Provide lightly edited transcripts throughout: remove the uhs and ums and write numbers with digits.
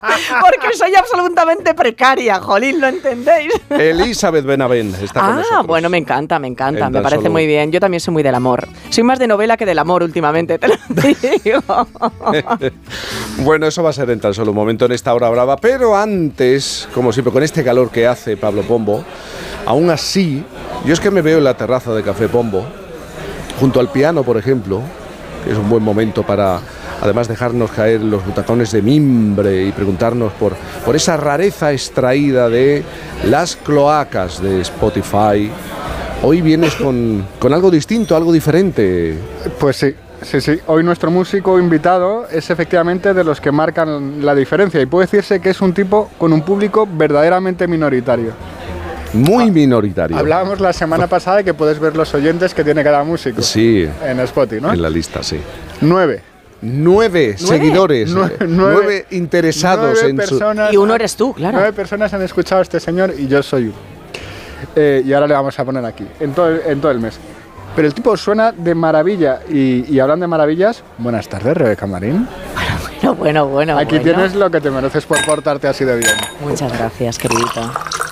Porque soy absolutamente precaria, jolín, ¿lo entendéis? Elizabeth Benavent está con nosotros. Bueno, me encanta, me parece muy bien. Yo también soy muy del amor. Soy más de novela que del amor últimamente, te lo digo. Bueno, eso va a ser en tan solo un momento en esta hora brava, pero antes, como siempre, con este calor que hace Pablo Pombo, aún así, yo es que me veo en la terraza de Café Pombo, junto al piano, por ejemplo, que es un buen momento para, además, dejarnos caer los butacones de mimbre y preguntarnos por esa rareza extraída de las cloacas de Spotify. Hoy vienes con algo distinto, algo diferente. Pues sí. Hoy nuestro músico invitado es efectivamente de los que marcan la diferencia y puede decirse que es un tipo con un público verdaderamente minoritario. Muy minoritario. Hablábamos la semana pasada de que puedes ver los oyentes que tiene cada músico. Sí. En Spotify, ¿no? En la lista, sí. 9 seguidores, 9 interesados 9 en personas, su... Y uno eres tú, claro. 9 personas han escuchado a este señor y yo soy uno. Y ahora le vamos a poner aquí, en todo el mes. Pero el tipo suena de maravilla y hablando de maravillas, buenas tardes, Rebeca Marín. Bueno. Aquí tienes lo que te mereces por portarte así de bien. Muchas gracias, queridito.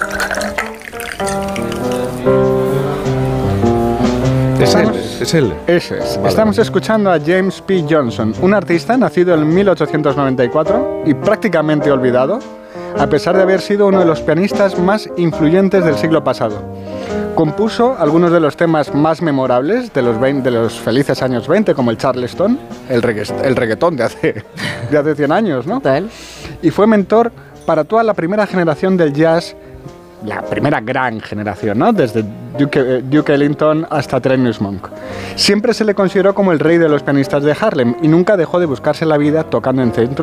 Es él. Ese es. Vale. Estamos escuchando a James P. Johnson, un artista nacido en 1894 y prácticamente olvidado, a pesar de haber sido uno de los pianistas más influyentes del siglo pasado. Compuso algunos de los temas más memorables de los felices años 20, como el Charleston, el reggaetón de hace 100 años, ¿no? Y fue mentor para toda la primera generación del jazz, la primera gran generación, ¿no? Desde Duke Ellington hasta Thelonious Monk. Siempre se le consideró como el rey de los pianistas de Harlem y nunca dejó de buscarse la vida tocando en centros